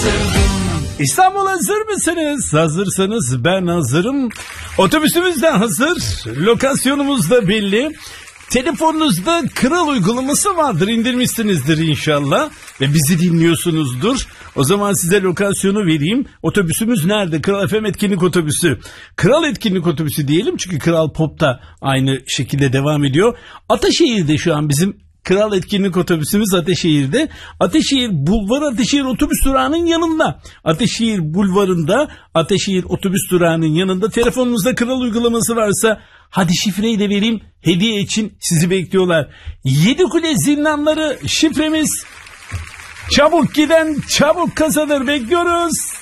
İstanbul hazır mısınız? Hazırsanız ben hazırım. Otobüsümüz de hazır. Lokasyonumuz da belli. Telefonunuzda Kral uygulaması vardır, indirmişsinizdir inşallah ve bizi dinliyorsunuzdur. O zaman size lokasyonu vereyim. Otobüsümüz nerede? Kral FM etkinlik otobüsü. Kral etkinlik otobüsü diyelim çünkü Kral Pop da aynı şekilde devam ediyor. Ataşehir'de şu an bizim Kral etkinlik otobüsümüz Ataşehir'de. Ataşehir Bulvarı Ataşehir otobüs durağının yanında. Ataşehir Bulvarı'nda Ataşehir otobüs durağının yanında. Telefonunuzda Kral uygulaması varsa hadi şifreyi de vereyim. Hediye için sizi bekliyorlar. Yedikule zindanları şifremiz. Çabuk giden çabuk kazanır, bekliyoruz.